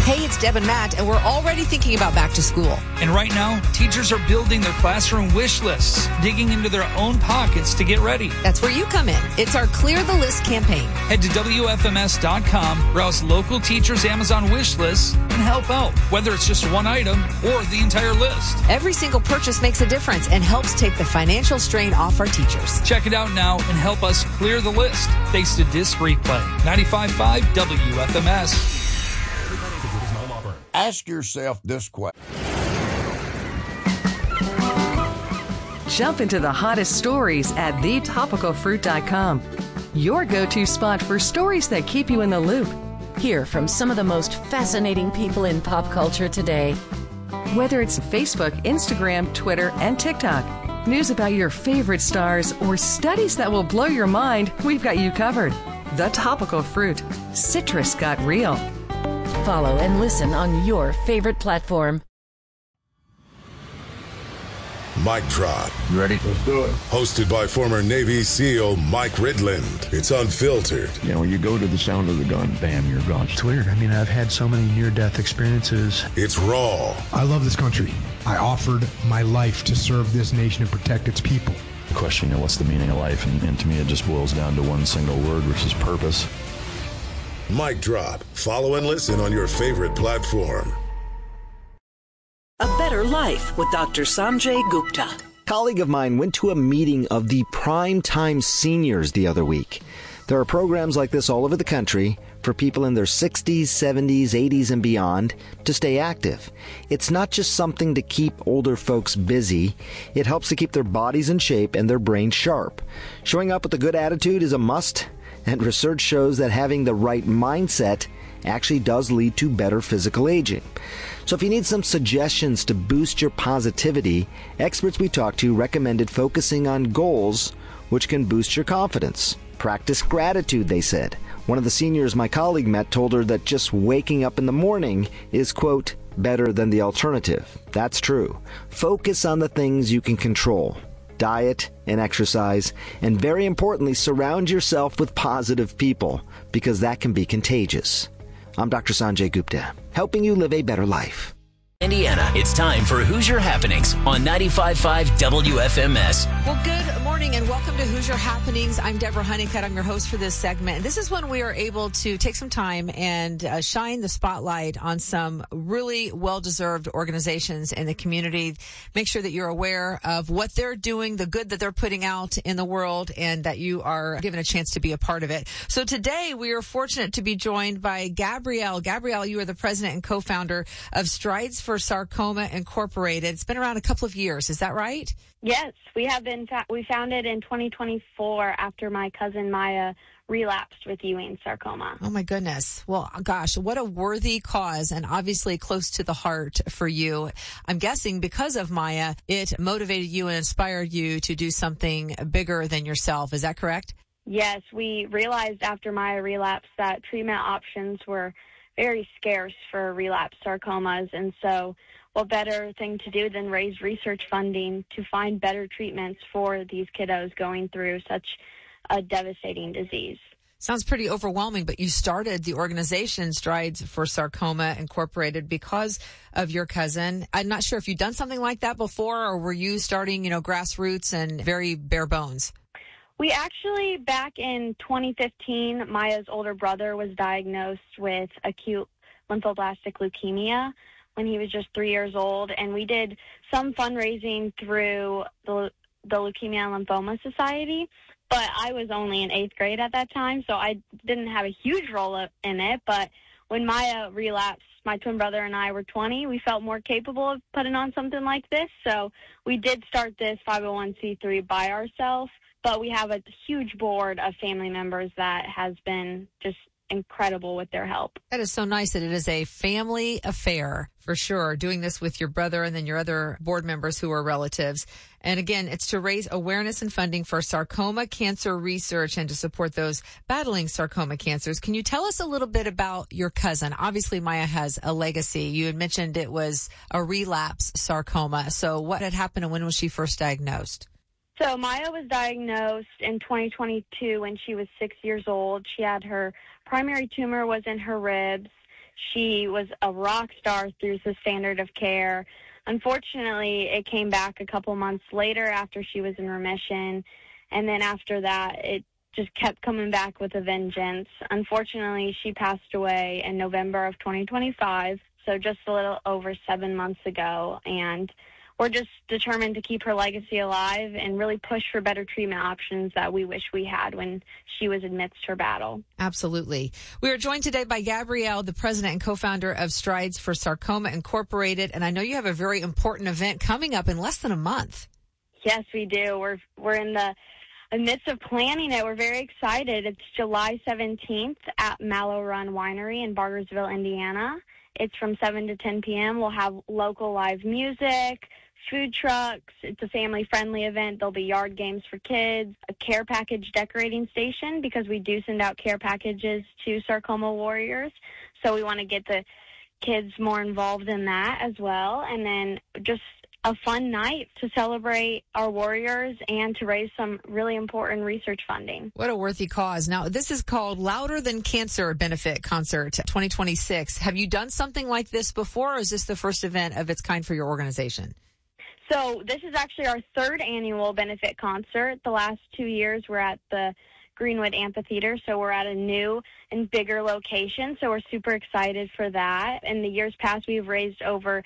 Hey, it's Deb and Matt, and we're already thinking about back to school. And right now, teachers are building their classroom wish lists, digging into their own pockets to get ready. That's where you come in. It's our Clear the List campaign. Head to WFMS.com, browse local teachers' Amazon wish lists, and help out, whether it's just one item or the entire list. Every single purchase makes a difference and helps take the financial strain off our teachers. Check it out now and help us clear the list. Thanks to Disc Replay. 95.5 WFMS. Ask yourself this question. Jump into the hottest stories at thetopicalfruit.com. Your go-to spot for stories that keep you in the loop. Hear from some of the most fascinating people in pop culture today. Whether it's Facebook, Instagram, Twitter, and TikTok, news about your favorite stars, or studies that will blow your mind, we've got you covered. The Topical Fruit. Citrus got real. Follow and listen on your favorite platform. Mic Drop. You ready? Let's do it. Hosted by former Navy SEAL Mike Ridland. It's unfiltered. You know, when you go to the sound of the gun, bam, you're gone. It's weird. I mean, I've had so many near-death experiences. It's raw. I love this country. I offered my life to serve this nation and protect its people. The question, you know, what's the meaning of life? And to me, it just boils down to one single word, which is purpose. Mic Drop. Follow and listen on your favorite platform. A Better Life with Dr. Sanjay Gupta. A colleague of mine went to a meeting of the Primetime Seniors the other week. There are programs like this all over the country for people in their 60s, 70s, 80s, and beyond to stay active. It's not just something to keep older folks busy. It helps to keep their bodies in shape and their brains sharp. Showing up with a good attitude is a must, and research shows that having the right mindset actually does lead to better physical aging. So if you need some suggestions to boost your positivity, experts we talked to recommended focusing on goals which can boost your confidence. Practice gratitude, they said. One of the seniors my colleague met told her that just waking up in the morning is, quote, better than the alternative. That's true. Focus on the things you can control. Diet and exercise, and very importantly, surround yourself with positive people, because that can be contagious. I'm Dr. Sanjay Gupta, helping you live a better life. Indiana, it's time for Hoosier Happenings on 95.5 WFMS. Well, good morning and welcome to Hoosier Happenings. I'm Deborah Honeycutt. I'm your host for this segment. And this is when we are able to take some time and shine the spotlight on some really well-deserved organizations in the community. Make sure that you're aware of what they're doing, the good that they're putting out in the world, and that you are given a chance to be a part of it. So today we are fortunate to be joined by Gabrielle. Gabrielle, you are the president and co-founder of Strides for Sarcoma Incorporated. It's been around a couple of years. Is that right? Yes, we have been. We founded in 2024 after my cousin Maya relapsed with Ewing sarcoma. Oh, my goodness. Well, gosh, what a worthy cause, and obviously close to the heart for you. I'm guessing because of Maya, it motivated you and inspired you to do something bigger than yourself. Is that correct? Yes, we realized after Maya relapsed that treatment options were very scarce for relapsed sarcomas, and so what better thing to do than raise research funding to find better treatments for these kiddos going through such a devastating disease. Sounds pretty overwhelming, but you started the organization Strides for Sarcoma Incorporated because of your cousin. I'm not sure if you've done something like that before, or were you starting, grassroots and very bare bones? We actually, back in 2015, Maya's older brother was diagnosed with acute lymphoblastic leukemia when he was just 3 years old, and we did some fundraising through the Leukemia and Lymphoma Society, but I was only in 8th grade at that time, so I didn't have a huge role in it. But when Maya relapsed, my twin brother and I were 20. We felt more capable of putting on something like this, so we did start this 501c3 by ourselves. But we have a huge board of family members that has been just incredible with their help. That is so nice that it is a family affair, for sure, doing this with your brother and then your other board members who are relatives. And again, it's to raise awareness and funding for sarcoma cancer research and to support those battling sarcoma cancers. Can you tell us a little bit about your cousin? Obviously, Maya has a legacy. You had mentioned it was a relapse sarcoma. So what had happened and when was she first diagnosed? So Maya was diagnosed in 2022 when she was 6 years old. She had her primary tumor was in her ribs. She was a rock star through the standard of care. Unfortunately, it came back a couple months later after she was in remission, and then after that, it just kept coming back with a vengeance. Unfortunately, she passed away in November of 2025, so just a little over 7 months ago, and we're just determined to keep her legacy alive and really push for better treatment options that we wish we had when she was amidst her battle. Absolutely. We are joined today by Gabrielle, the president and co-founder of Strides for Sarcoma Incorporated, and I know you have a very important event coming up in less than a month. Yes, we do. We're in the midst of planning it. We're very excited. It's July 17th at Mallow Run Winery in Bargersville, Indiana. It's from 7 to 10 p.m. We'll have local live music, food trucks. It's a family-friendly event. There'll be yard games for kids, a care package decorating station because we do send out care packages to sarcoma warriors. So we want to get the kids more involved in that as well. And then just a fun night to celebrate our warriors and to raise some really important research funding. What a worthy cause. Now, this is called Louder Than Cancer Benefit Concert 2026. Have you done something like this before, or is this the first event of its kind for your organization? So this is actually our third annual benefit concert. The last 2 years we're at the Greenwood Amphitheater, so we're at a new and bigger location, so we're super excited for that. In the years past, we've raised over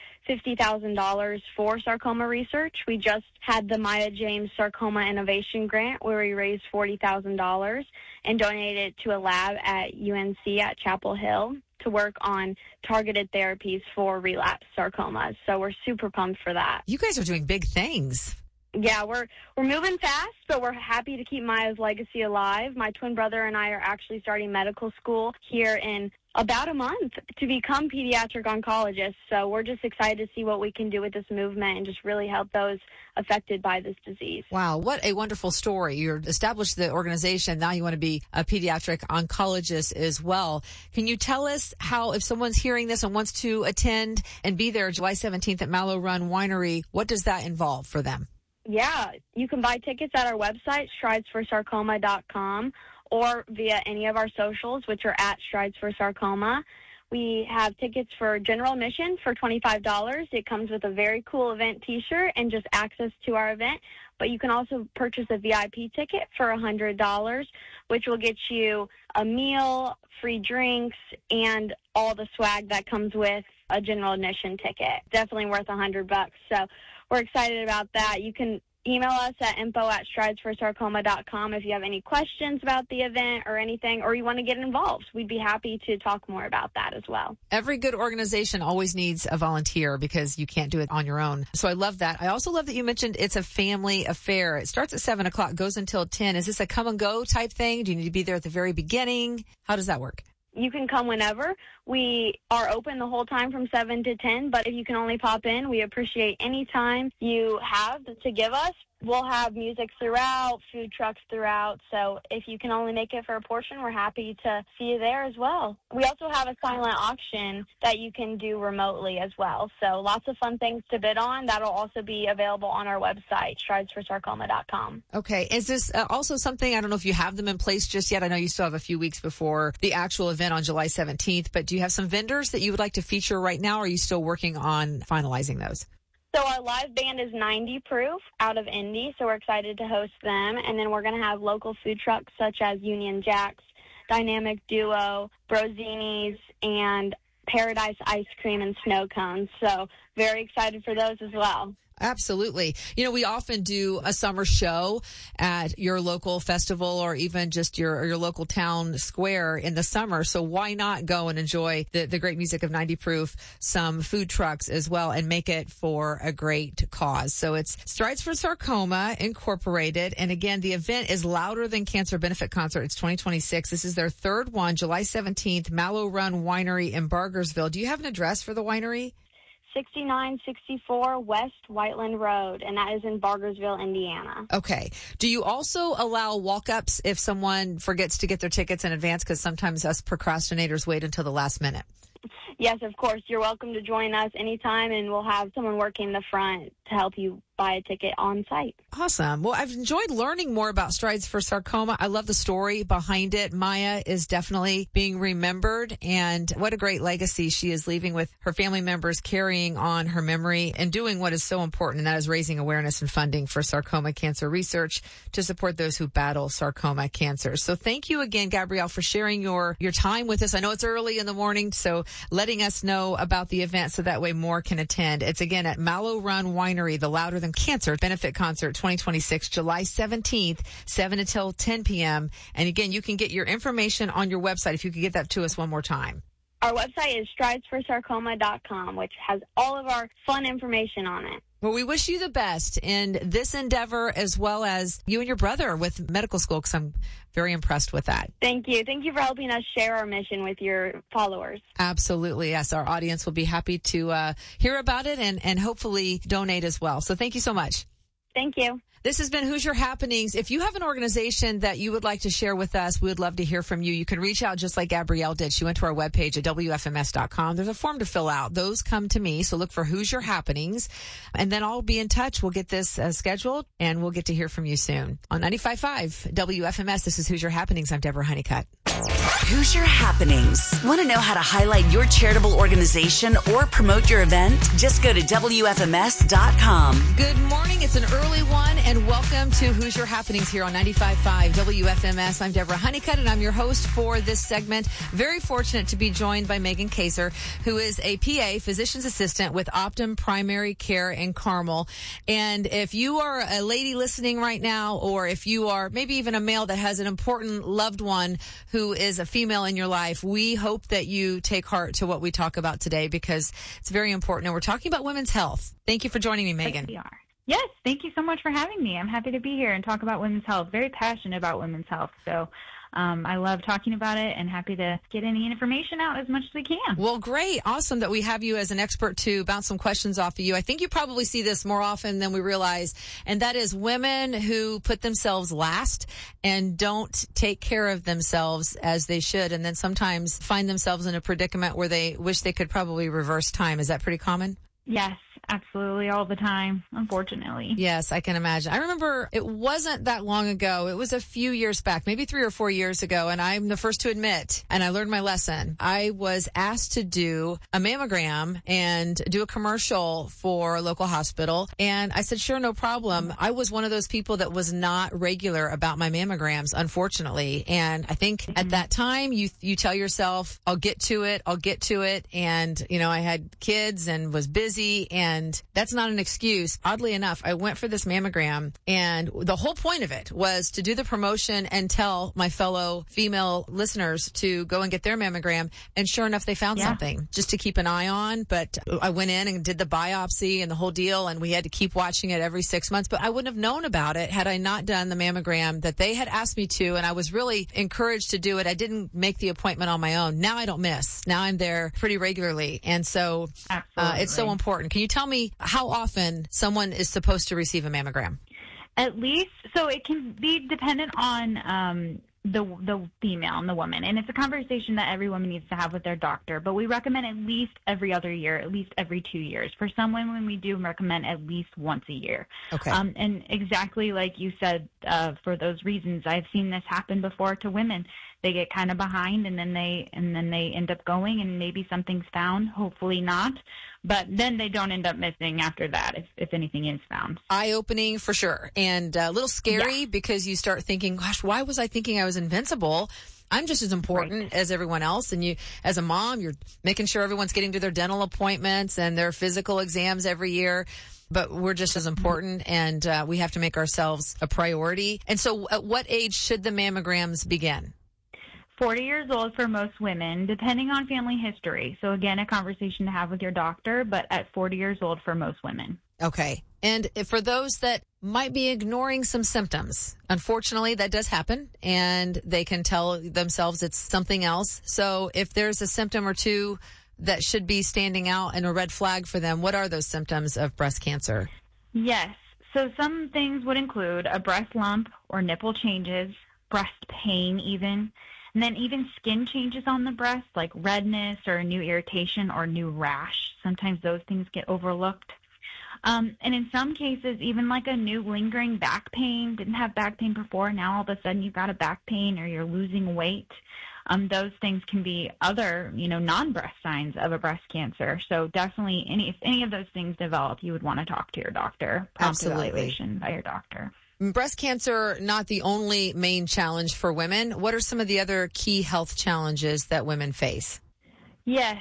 $50,000 for sarcoma research. We just had the Maya James Sarcoma Innovation Grant, where we raised $40,000 and donated it to a lab at UNC at Chapel Hill to work on targeted therapies for relapsed sarcomas. So we're super pumped for that. You guys are doing big things. Yeah, we're moving fast, but we're happy to keep Maya's legacy alive. My twin brother and I are actually starting medical school here in about a month to become pediatric oncologists. So we're just excited to see what we can do with this movement and just really help those affected by this disease. Wow, what a wonderful story. You're established the organization. Now you want to be a pediatric oncologist as well. Can you tell us how, if someone's hearing this and wants to attend and be there July 17th at Mallow Run Winery, what does that involve for them? Yeah, you can buy tickets at our website, stridesforsarcoma.com, or via any of our socials, which are at Strides for Sarcoma. We have tickets for general admission for $25. It comes with a very cool event T-shirt and just access to our event. But you can also purchase a VIP ticket for $100, which will get you a meal, free drinks, and all the swag that comes with a general admission ticket. Definitely worth $100. So we're excited about that. You can email us at info@stridesforsarcoma.com if you have any questions about the event or anything, or you want to get involved. We'd be happy to talk more about that as well. Every good organization always needs a volunteer because you can't do it on your own. So I love that. I also love that you mentioned it's a family affair. It starts at 7 o'clock, goes until 10. Is this a come and go type thing? Do you need to be there at the very beginning? How does that work? You can come whenever. We are open the whole time from 7 to 10, but if you can only pop in, we appreciate any time you have to give us. We'll have music throughout, food trucks throughout, so if you can only make it for a portion, we're happy to see you there as well. We also have a silent auction that you can do remotely as well, so lots of fun things to bid on. That'll also be available on our website, stridesforsarcoma.com. Okay. Is this also something, I don't know if you have them in place just yet. I know you still have a few weeks before the actual event on July 17th, but do you have some vendors that you would like to feature right now, or are you still working on finalizing those? So our live band is 90 Proof out of Indy, so we're excited to host them. And then we're going to have local food trucks such as Union Jack's, Dynamic Duo, Brozini's, and Paradise Ice Cream and Snow Cones. So very excited for those as well. Absolutely. You know, we often do a summer show at your local festival or even just your local town square in the summer. So why not go and enjoy the great music of 90 Proof, some food trucks as well, and make it for a great cause. So it's Strides for Sarcoma Incorporated. And again, the event is Louder Than Cancer Benefit Concert. It's 2026. This is their third one, July 17th, Mallow Run Winery in Bargersville. Do you have an address for the winery? 6964 West Whiteland Road, and that is in Bargersville, Indiana. Okay. Do you also allow walk-ups if someone forgets to get their tickets in advance? Because sometimes us procrastinators wait until the last minute. Yes, of course. You're welcome to join us anytime, and we'll have someone working the front to help you buy a ticket on site. Awesome. Well, I've enjoyed learning more about Strides for Sarcoma. I love the story behind it. Maya is definitely being remembered, and what a great legacy she is leaving with her family members, carrying on her memory and doing what is so important, and that is raising awareness and funding for sarcoma cancer research to support those who battle sarcoma cancer. So thank you again, Gabrielle, for sharing your time with us. I know it's early in the morning, so letting us know about the event so that way more can attend. It's again at Mallow Run Winery, the Louder Than Cancer Benefit Concert 2026, July 17th, 7 until 10 p.m. And again, you can get your information on your website if you could get that to us one more time. Our website is stridesforsarcoma.com, which has all of our fun information on it. Well, we wish you the best in this endeavor, as well as you and your brother with medical school, because I'm very impressed with that. Thank you. Thank you for helping us share our mission with your followers. Absolutely. Yes, our audience will be happy to hear about it and hopefully donate as well. So thank you so much. Thank you. This has been Hoosier Happenings. If you have an organization that you would like to share with us, we would love to hear from you. You can reach out just like Gabrielle did. She went to our webpage at WFMS.com. There's a form to fill out. Those come to me. So look for Hoosier Happenings, and then I'll be in touch. We'll get this scheduled, and we'll get to hear from you soon. On 95.5 WFMS, this is Hoosier Happenings. I'm Deborah Honeycutt. Hoosier Happenings. Want to know how to highlight your charitable organization or promote your event? Just go to WFMS.com. Good morning. It's an early one, and welcome to Hoosier Happenings here on 95.5 WFMS. I'm Deborah Honeycutt, and I'm your host for this segment. Very fortunate to be joined by Megan Kaiser, who is a PA, physician's assistant with Optum Primary Care in Carmel. And if you are a lady listening right now, or if you are maybe even a male that has an important loved one who is a female in your life, we hope that you take heart to what we talk about today, because it's very important. And we're talking about women's health. Thank you for joining me, Megan. Yes, we are. Yes, thank you so much for having me. I'm happy to be here and talk about women's health. Very passionate about women's health. So I love talking about it and happy to get any information out as much as we can. Well, great. Awesome that we have you as an expert to bounce some questions off of you. I think you probably see this more often than we realize, and that is women who put themselves last and don't take care of themselves as they should, and then sometimes find themselves in a predicament where they wish they could probably reverse time. Is that pretty common? Yes, absolutely, all the time, unfortunately. Yes, I can imagine. I remember it wasn't that long ago. It was a few years back, maybe 3 or 4 years ago, and I'm the first to admit, and I learned my lesson. I was asked to do a mammogram and do a commercial for a local hospital, and I said, sure, no problem. I was one of those people that was not regular about my mammograms, unfortunately, and I think at that time, you tell yourself, I'll get to it, and, you know, I had kids and was busy, and that's not an excuse. Oddly enough, I went for this mammogram, and the whole point of it was to do the promotion and tell my fellow female listeners to go and get their mammogram, and sure enough, they found something just to keep an eye on. But I went in and did the biopsy and the whole deal, and we had to keep watching it every 6 months, but I wouldn't have known about it had I not done the mammogram that they had asked me to, and I was really encouraged to do it. I didn't make the appointment on my own. Now I don't miss. Now I'm there pretty regularly, and so it's so important. Can you tell me how often someone is supposed to receive a mammogram? At least, so it can be dependent on the female and the woman, and it's a conversation that every woman needs to have with their doctor, but we recommend at least every other year, at least every 2 years. For some women, we do recommend at least once a year. Okay. And exactly like you said, for those reasons, I've seen this happen before to women. They get kind of behind, and then they end up going, and maybe something's found, hopefully not, but then they don't end up missing after that if anything is found. Eye-opening for sure, and a little scary because you start thinking, gosh, why was I thinking I was invincible? I'm just as important as everyone else, and you, as a mom, you're making sure everyone's getting to their dental appointments and their physical exams every year. But we're just as important, and we have to make ourselves a priority. And so at what age should the mammograms begin? 40 years old for most women, depending on family history. So, again, a conversation to have with your doctor, but at 40 years old for most women. Okay. And for those that might be ignoring some symptoms, unfortunately, that does happen, and they can tell themselves it's something else. So if there's a symptom or two that should be standing out and a red flag for them, what are those symptoms of breast cancer? Yes. So some things would include a breast lump or nipple changes, breast pain even, and then even skin changes on the breast, like redness or a new irritation or new rash. Sometimes those things get overlooked. And in some cases, even like a new lingering back pain, didn't have back pain before, now all of a sudden you've got a back pain or you're losing weight. Those things can be other, non-breast signs of a breast cancer. So definitely if any of those things develop, you would want to talk to your doctor. Prompt evaluation by your doctor. Breast cancer, not the only main challenge for women. What are some of the other key health challenges that women face? Yes.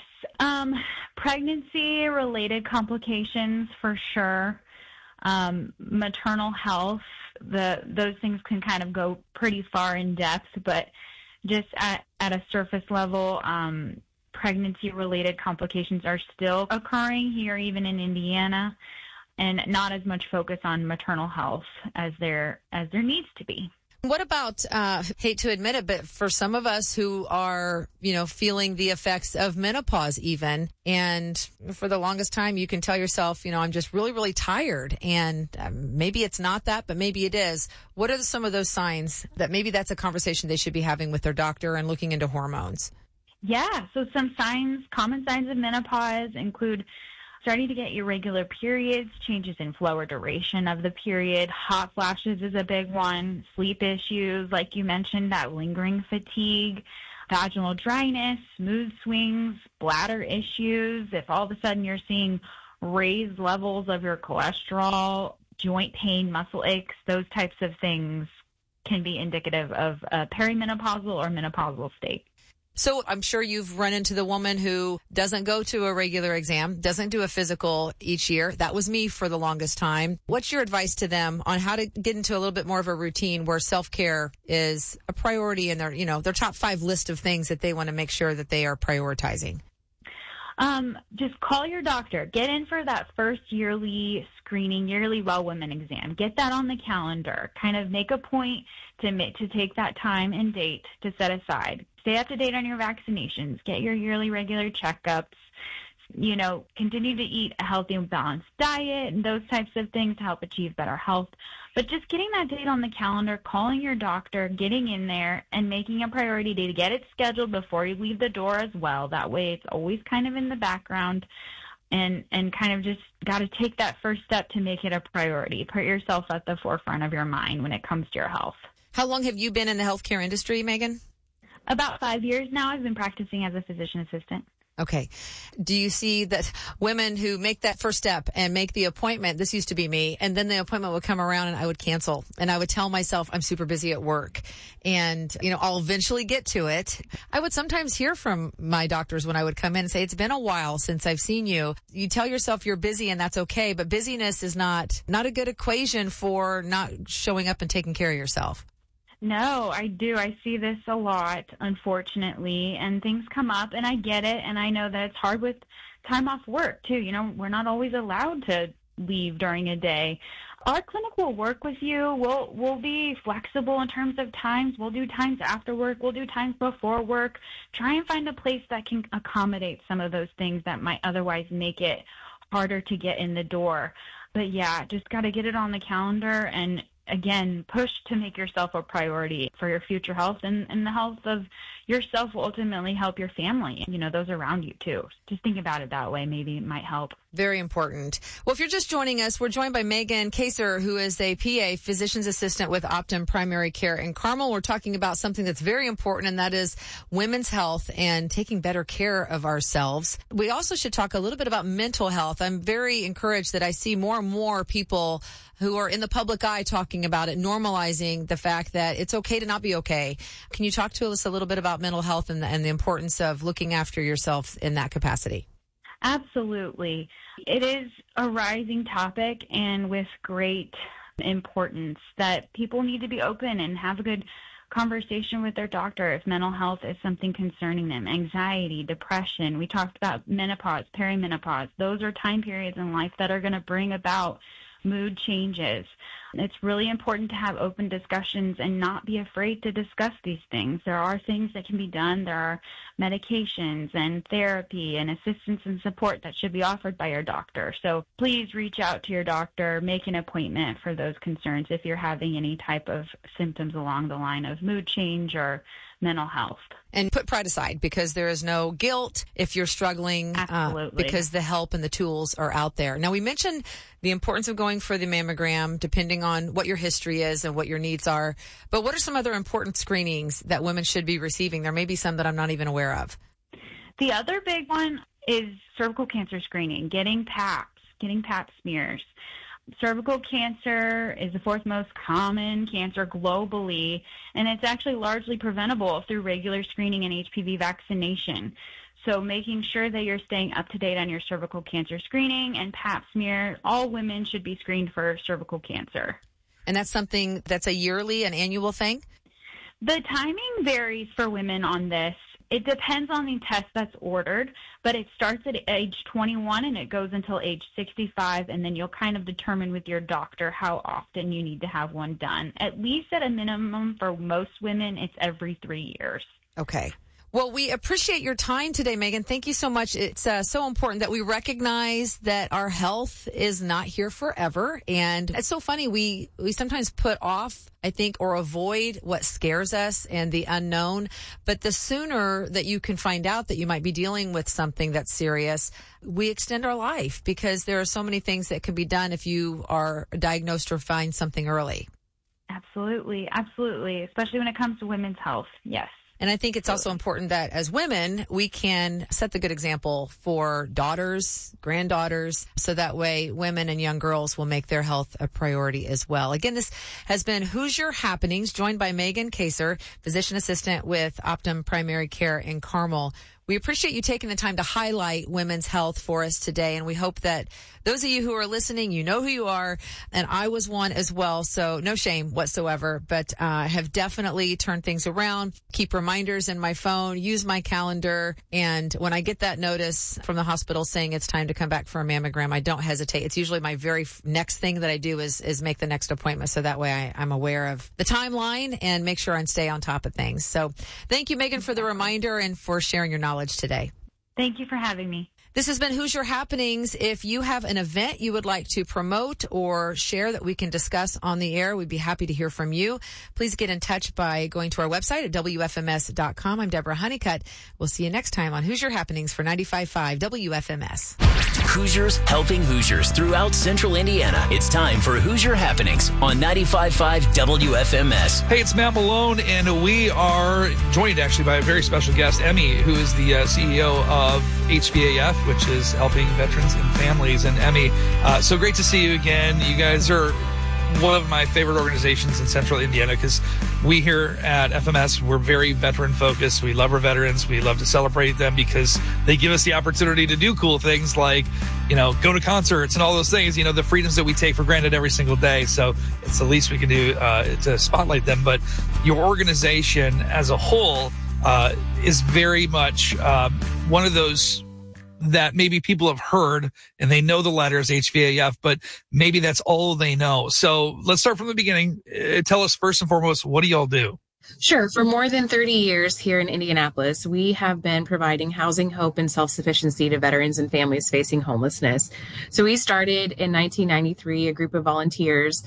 Pregnancy-related complications for sure. Maternal health, those things can kind of go pretty far in depth, but just at a surface level, pregnancy-related complications are still occurring here, even in Indiana, and not as much focus on maternal health as there needs to be. What about, hate to admit it, but for some of us who are, feeling the effects of menopause even, and for the longest time you can tell yourself, I'm just really, really tired, and maybe it's not that, but maybe it is. What are some of those signs that maybe that's a conversation they should be having with their doctor and looking into hormones? Yeah, so some common signs of menopause include starting to get irregular periods, changes in flow or duration of the period, hot flashes is a big one, sleep issues, like you mentioned, that lingering fatigue, vaginal dryness, mood swings, bladder issues. If all of a sudden you're seeing raised levels of your cholesterol, joint pain, muscle aches, those types of things can be indicative of a perimenopausal or menopausal state. So I'm sure you've run into the woman who doesn't go to a regular exam, doesn't do a physical each year. That was me for the longest time. What's your advice to them on how to get into a little bit more of a routine where self-care is a priority in their top 5 list of things that they want to make sure that they are prioritizing? Just call your doctor. Get in for that first yearly screening, yearly Well Women exam. Get that on the calendar. Kind of make a point to take that time and date to set aside. Stay up to date on your vaccinations. Get your yearly regular checkups. Continue to eat a healthy and balanced diet and those types of things to help achieve better health. But just getting that date on the calendar, calling your doctor, getting in there, and making a priority day to get it scheduled before you leave the door as well. That way it's always kind of in the background, and kind of just got to take that first step to make it a priority. Put yourself at the forefront of your mind when it comes to your health. How long have you been in the healthcare industry, Megan? About 5 years now. I've been practicing as a physician assistant. Okay. Do you see that women who make that first step and make the appointment, this used to be me, and then the appointment would come around and I would cancel, and I would tell myself I'm super busy at work and, I'll eventually get to it. I would sometimes hear from my doctors when I would come in and say, it's been a while since I've seen you. You tell yourself you're busy and that's okay, but busyness is not a good equation for not showing up and taking care of yourself. No, I do. I see this a lot, unfortunately, and things come up, and I get it, and I know that it's hard with time off work, too. We're not always allowed to leave during a day. Our clinic will work with you. We'll be flexible in terms of times. We'll do times after work. We'll do times before work. Try and find a place that can accommodate some of those things that might otherwise make it harder to get in the door. But, yeah, just got to get it on the calendar and, again, push to make yourself a priority for your future health, and the health of yourself will ultimately help your family and, those around you too. Just think about it that way. Maybe it might help. Very important. Well, if you're just joining us, we're joined by Megan Kaser, who is a PA, physician's assistant with Optum Primary Care in Carmel. We're talking about something that's very important, and that is women's health and taking better care of ourselves. We also should talk a little bit about mental health. I'm very encouraged that I see more and more people who are in the public eye talking about it, normalizing the fact that it's okay to not be okay. Can you talk to us a little bit about mental health and the importance of looking after yourself in that capacity? Absolutely. It is a rising topic, and with great importance, that people need to be open and have a good conversation with their doctor if mental health is something concerning them. Anxiety, depression. We talked about menopause, perimenopause. Those are time periods in life that are going to bring about mood changes. It's really important to have open discussions and not be afraid to discuss these things. There are things that can be done. There are medications and therapy and assistance and support that should be offered by your doctor. So please reach out to your doctor, make an appointment for those concerns if you're having any type of symptoms along the line of mood change or mental health. And put pride aside, because there is no guilt if you're struggling, because the help and the tools are out there. Now, we mentioned the importance of going for the mammogram, depending on what your history is and what your needs are. But what are some other important screenings that women should be receiving? There may be some that I'm not even aware of. The other big one is cervical cancer screening, getting Pap smears. Cervical cancer is the fourth most common cancer globally, and it's actually largely preventable through regular screening and HPV vaccination. So making sure that you're staying up to date on your cervical cancer screening and Pap smear. All women should be screened for cervical cancer. And that's something that's an annual thing? The timing varies for women on this. It depends on the test that's ordered, but it starts at age 21 and it goes until age 65, and then you'll kind of determine with your doctor how often you need to have one done. At least at a minimum for most women, it's every 3 years. Okay. Well, we appreciate your time today, Megan. Thank you so much. It's so important that we recognize that our health is not here forever. And it's so funny. We sometimes put off, I think, or avoid what scares us and the unknown. But the sooner that you can find out that you might be dealing with something that's serious, we extend our life, because there are so many things that can be done if you are diagnosed or find something early. Absolutely. Absolutely. Especially when it comes to women's health. Yes. And I think it's also important that as women, we can set the good example for daughters, granddaughters, so that way women and young girls will make their health a priority as well. Again, this has been Hoosier Happenings, joined by Megan Kaser, physician assistant with Optum Primary Care in Carmel. We appreciate you taking the time to highlight women's health for us today, and we hope that those of you who are listening, you know who you are, and I was one as well, so no shame whatsoever, but have definitely turned things around. Keep reminders in my phone, use my calendar, and when I get that notice from the hospital saying it's time to come back for a mammogram, I don't hesitate. It's usually my very next thing that I do is make the next appointment, so that way I'm aware of the timeline and make sure I stay on top of things. So thank you, Megan, for the reminder and for sharing your knowledge today. Thank you for having me. This has been Hoosier Happenings. If you have an event you would like to promote or share that we can discuss on the air, we'd be happy to hear from you. Please get in touch by going to our website at WFMS.com. I'm Deborah Honeycutt. We'll see you next time on Hoosier Happenings for 95.5 WFMS. Hoosiers helping Hoosiers throughout Central Indiana. It's time for Hoosier Happenings on 95.5 WFMS. Hey, it's Matt Malone, and we are joined actually by a very special guest, Emmy, who is the CEO of HVAF, which is helping veterans and families. And Emmy, so great to see you again. You guys are one of my favorite organizations in Central Indiana, because we here at FMS, we're very veteran focused. We love our veterans. We love to celebrate them because they give us the opportunity to do cool things like, go to concerts and all those things, the freedoms that we take for granted every single day. So it's the least we can do to spotlight them. But your organization as a whole is very much one of those that maybe people have heard and they know the letters HVAF, but maybe that's all they know. So let's start from the beginning. Tell us first and foremost, what do y'all do? Sure. For more than 30 years here in Indianapolis, we have been providing housing, hope, and self-sufficiency to veterans and families facing homelessness. So we started in 1993, a group of volunteers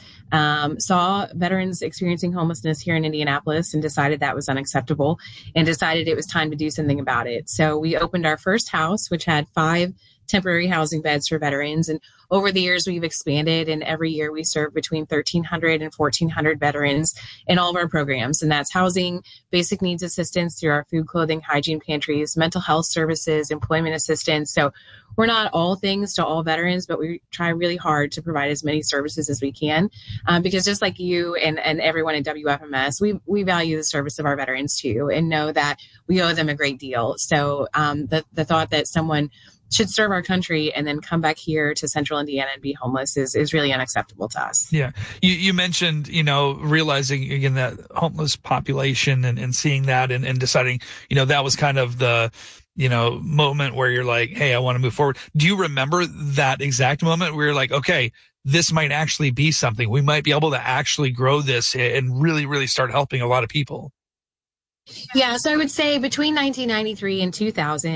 saw veterans experiencing homelessness here in Indianapolis and decided that was unacceptable and decided it was time to do something about it. So we opened our first house, which had 5 temporary housing beds for veterans. And over the years, we've expanded, and every year we serve between 1,300 and 1,400 veterans in all of our programs. And that's housing, basic needs assistance through our food, clothing, hygiene pantries, mental health services, employment assistance. So we're not all things to all veterans, but we try really hard to provide as many services as we can, because just like you and everyone at WFMS, we value the service of our veterans too, and know that we owe them a great deal. So the thought that someone should serve our country and then come back here to Central Indiana and be homeless is really unacceptable to us. Yeah. You mentioned, realizing again that homeless population and seeing that and deciding, that was kind of the, moment where you're like, hey, I want to move forward. Do you remember that exact moment where you're like, okay, this might actually be something. We might be able to actually grow this and really, really start helping a lot of people? Yeah, so I would say between 1993 and 2000,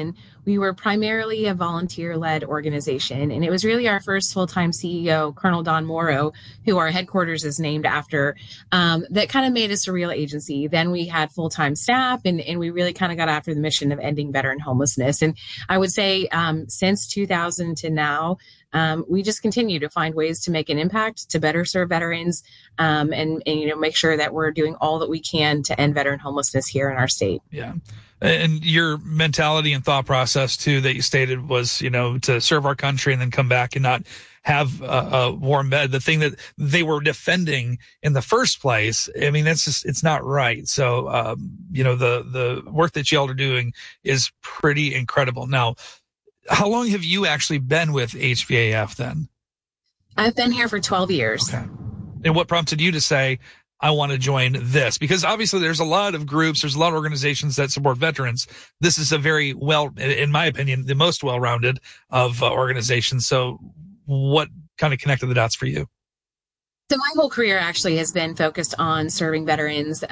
we were primarily a volunteer-led organization, and it was really our first full-time CEO, Colonel Don Morrow, who our headquarters is named after, that kind of made us a real agency. Then we had full-time staff, and we really kind of got after the mission of ending veteran homelessness. And I would say since 2000 to now, we just continue to find ways to make an impact, to better serve veterans, and make sure that we're doing all that we can to end veteran homelessness here in our state. Yeah. And your mentality and thought process too that you stated was, to serve our country and then come back and not have a warm bed, the thing that they were defending in the first place. I mean, it's not right. So, the work that y'all are doing is pretty incredible. Now, how long have you actually been with HVAF then? I've been here for 12 years. Okay. And what prompted you to say, I want to join this? Because obviously there's a lot of groups, there's a lot of organizations that support veterans. This is a very in my opinion, the most well-rounded of organizations. So what kind of connected the dots for you? So my whole career actually has been focused on serving veterans.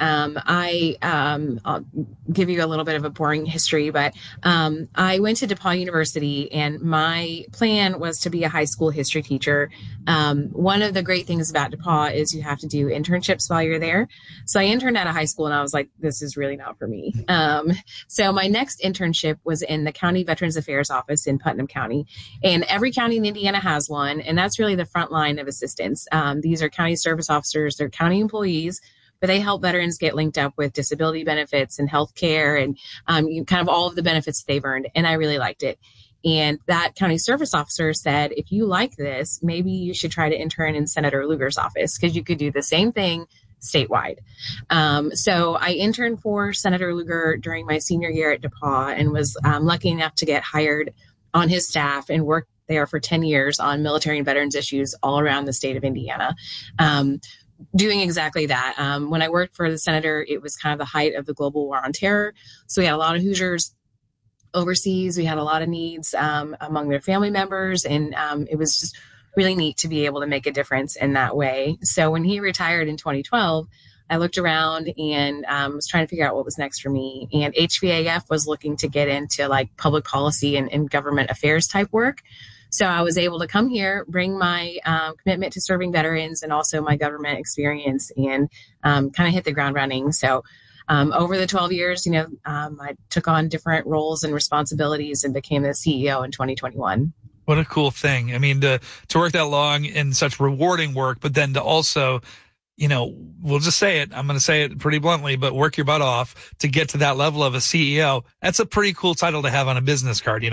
I'll give you a little bit of a boring history, but I went to DePauw University, and my plan was to be a high school history teacher. One of the great things about DePauw is you have to do internships while you're there. So I interned at a high school, and I was like, this is really not for me. So my next internship was in the County Veterans Affairs Office in Putnam County. And every county in Indiana has one, and that's really the front line of assistance. These are county service officers, they're county employees, but they help veterans get linked up with disability benefits and health care and kind of all of the benefits they've earned. And I really liked it. And that county service officer said, if you like this, maybe you should try to intern in Senator Lugar's office, because you could do the same thing statewide. So I interned for Senator Lugar during my senior year at DePauw and was lucky enough to get hired on his staff and work there for 10 years on military and veterans issues all around the state of Indiana, doing exactly that. When I worked for the senator, it was kind of the height of the global war on terror. So we had a lot of Hoosiers overseas. We had a lot of needs among their family members, and it was just really neat to be able to make a difference in that way. So when he retired in 2012, I looked around and was trying to figure out what was next for me. And HVAF was looking to get into like public policy and government affairs type work. So I was able to come here, bring my commitment to serving veterans and also my government experience, and kind of hit the ground running. So over the 12 years, I took on different roles and responsibilities and became the CEO in 2021. What a cool thing. I mean, to work that long in such rewarding work, but then to also, we'll just say it. I'm going to say it pretty bluntly, but work your butt off to get to that level of a CEO. That's a pretty cool title to have on a business card,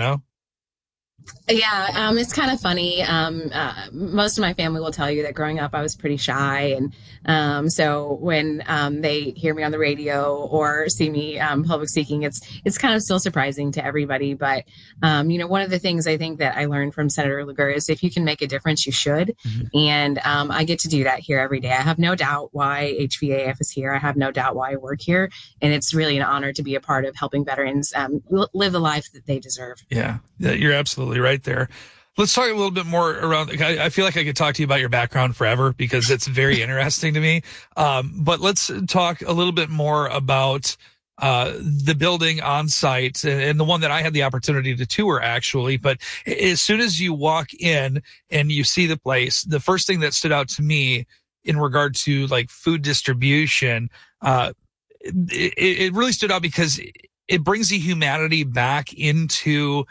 Yeah, it's kind of funny. Most of my family will tell you that growing up, I was pretty shy. And so when they hear me on the radio or see me public speaking, it's kind of still surprising to everybody. But, one of the things I think that I learned from Senator Lugar is if you can make a difference, you should. Mm-hmm. And I get to do that here every day. I have no doubt why HVAF is here. I have no doubt why I work here. And it's really an honor to be a part of helping veterans live the life that they deserve. Yeah, you're absolutely right there. Let's talk a little bit more around. I feel like I could talk to you about your background forever because it's very interesting to me. But let's talk a little bit more about the building on site and the one that I had the opportunity to tour actually. But as soon as you walk in and you see the place, the first thing that stood out to me in regard to like food distribution, it really stood out because it brings the humanity back into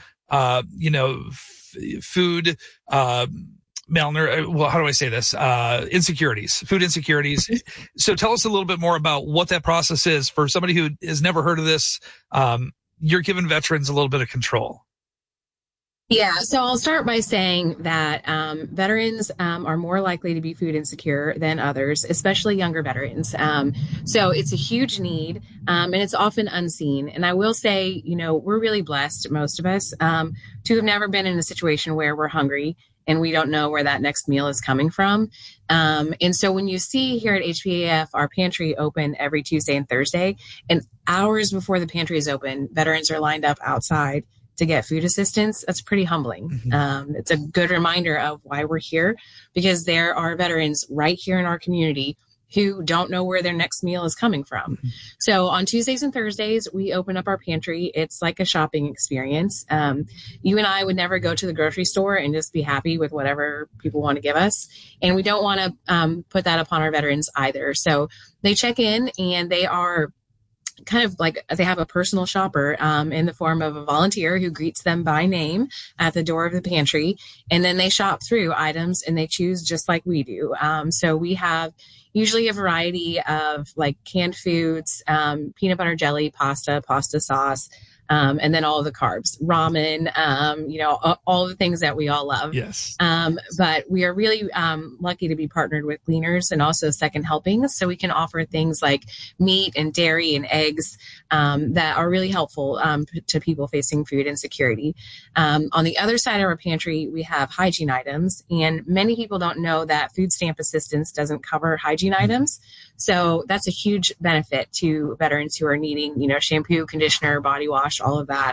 food, how do I say this? Insecurities, food insecurities. So tell us a little bit more about what that process is for somebody who has never heard of this. You're giving veterans a little bit of control. Yeah, so I'll start by saying that veterans are more likely to be food insecure than others, especially younger veterans. So it's a huge need, and it's often unseen. And I will say, we're really blessed, most of us, to have never been in a situation where we're hungry and we don't know where that next meal is coming from. And so when you see here at HVAF, our pantry open every Tuesday and Thursday, and hours before the pantry is open, veterans are lined up outside to get food assistance. That's pretty humbling. Mm-hmm. It's a good reminder of why we're here, because there are veterans right here in our community who don't know where their next meal is coming from. Mm-hmm. So on Tuesdays and Thursdays, we open up our pantry. It's like a shopping experience. You and I would never go to the grocery store and just be happy with whatever people want to give us. And we don't want to put that upon our veterans either. So they check in and they are kind of like they have a personal shopper in the form of a volunteer who greets them by name at the door of the pantry. And then they shop through items and they choose just like we do. So we have usually a variety of like canned foods, peanut butter jelly, pasta sauce, and then all of the carbs, ramen, all the things that we all love. Yes. But we are really lucky to be partnered with Gleaners and also Second Helpings. So we can offer things like meat and dairy and eggs that are really helpful to people facing food insecurity. On the other side of our pantry, we have hygiene items. And many people don't know that food stamp assistance doesn't cover hygiene items. So that's a huge benefit to veterans who are needing, shampoo, conditioner, body wash, all of that.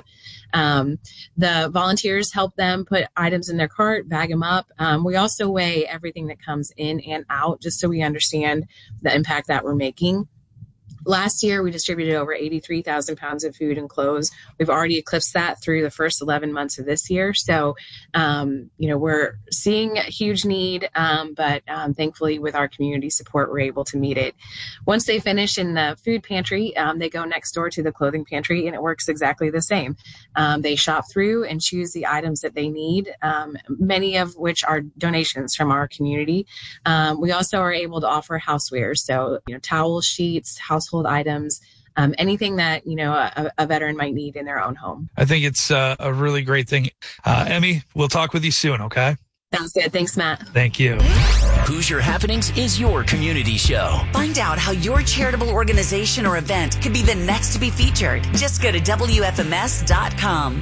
The volunteers help them put items in their cart, bag them up. We also weigh everything that comes in and out just so we understand the impact that we're making. Last year, we distributed over 83,000 pounds of food and clothes. We've already eclipsed that through the first 11 months of this year. So, we're seeing a huge need, but thankfully with our community support, we're able to meet it. Once they finish in the food pantry, they go next door to the clothing pantry and it works exactly the same. They shop through and choose the items that they need, many of which are donations from our community. We also are able to offer housewares. So, towels, sheets, household items, anything that, a veteran might need in their own home. I think it's a really great thing. Emmy, we'll talk with you soon, okay? Sounds good. Thanks, Matt. Thank you. Hoosier Happenings is your community show. Find out how your charitable organization or event could be the next to be featured. Just go to WFMS.com.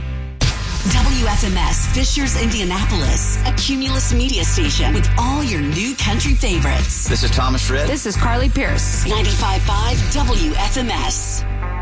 WFMS Fishers, Indianapolis, a Cumulus media station with all your new country favorites. This is Thomas Rhett. This is Carly Pierce. 95.5 WFMS.